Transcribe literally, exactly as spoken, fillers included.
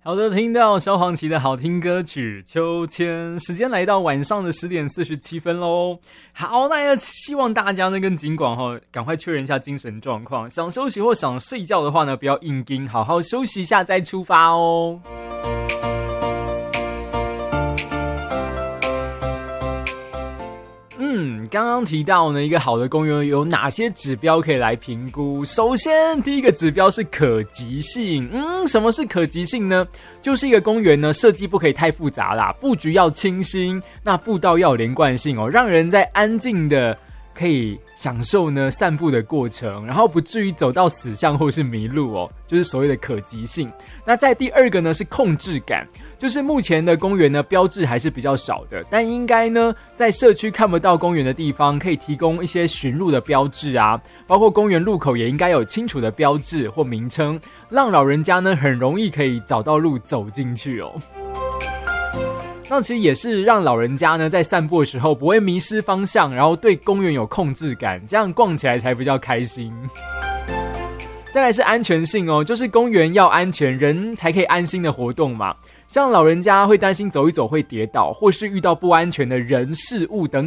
好的，听到萧煌奇的好听歌曲《秋千》，时间来到晚上的十点四十七分咯。好，那也希望大家呢跟警广齁赶快确认一下精神状况，想休息或想睡觉的话呢，不要硬盯，好好休息一下再出发哦。嗯，刚刚提到呢，一个好的公园有哪些指标可以来评估？首先，第一个指标是可及性。嗯，什么是可及性呢？就是一个公园呢，设计不可以太复杂啦，布局要清新，那步道要有连贯性哦，让人在安静的可以享受呢散步的过程，然后不至于走到死巷或是迷路哦，就是所谓的可及性。那在第二个呢是控制感，就是目前的公园呢标志还是比较少的，但应该呢在社区看不到公园的地方，可以提供一些巡路的标志啊，包括公园路口也应该有清楚的标志或名称，让老人家呢很容易可以找到路走进去哦。那其实也是让老人家呢在散步的时候不会迷失方向，然后对公园有控制感，这样逛起来才比较开心。再来是安全性哦，就是公园要安全，人才可以安心的活动嘛。像老人家会担心走一走会跌倒，或是遇到不安全的人事物等